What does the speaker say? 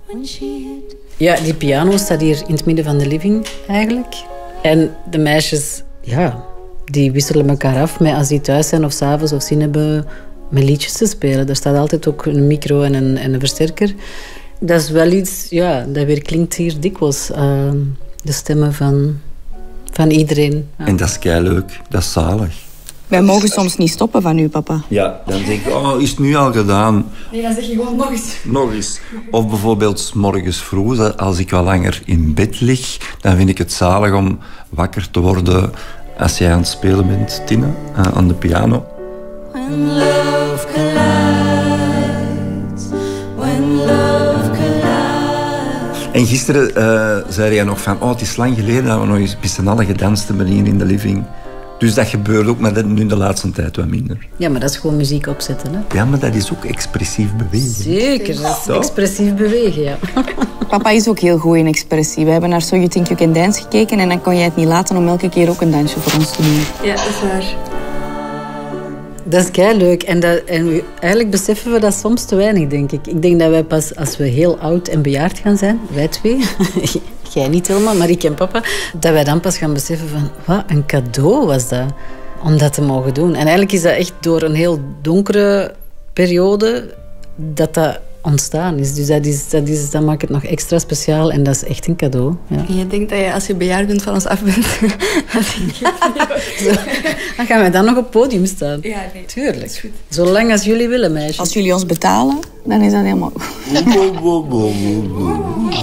Ja, die piano staat hier in het midden van de living eigenlijk. En de meisjes, ja, die wisselen elkaar af met als die thuis zijn of 's avonds of zin hebben met liedjes te spelen. Daar staat altijd ook een micro en een versterker. Dat is wel iets, ja, dat weer klinkt hier dikwijls. De stemmen van iedereen. Ja. En dat is keileuk, dat is zalig. Wij mogen soms niet stoppen van u, papa. Ja, dan denk ik, oh, is het nu al gedaan? Nee, dan zeg je gewoon nog eens. Nog eens. Of bijvoorbeeld 's morgens vroeg, als ik wat langer in bed lig, dan vind ik het zalig om wakker te worden als jij aan het spelen bent, Tine, aan de piano. When love collides, when love collides. En gisteren zei jij nog van, oh, het is lang geleden dat we nog eens met z'n allen gedanst hebben hier in de living. Dus dat gebeurt ook, maar dat nu de laatste tijd wat minder. Ja, maar dat is gewoon muziek opzetten, hè? Ja, maar dat is ook expressief bewegen. Zeker, dat is expressief bewegen, ja. Papa is ook heel goed in expressie. We hebben naar So You Think You Can Dance gekeken en dan kon jij het niet laten om elke keer ook een dansje voor ons te doen. Ja, dat is waar. Dat is keileuk. En eigenlijk beseffen we dat soms te weinig, denk ik. Ik denk dat wij pas als we heel oud en bejaard gaan zijn, wij twee, jij niet helemaal, maar ik en papa, dat wij dan pas gaan beseffen van, wat een cadeau was dat, om dat te mogen doen. En eigenlijk is dat echt door een heel donkere periode dat ontstaan is. Dus dat maakt het nog extra speciaal en dat is echt een cadeau. Ja. En je denkt dat je als je bejaard bent van ons af bent. Dan gaan wij dan nog op het podium staan. Ja, nee. Tuurlijk. Dat is goed. Zolang als jullie willen, meisjes. Als jullie ons betalen, dan is dat helemaal goed.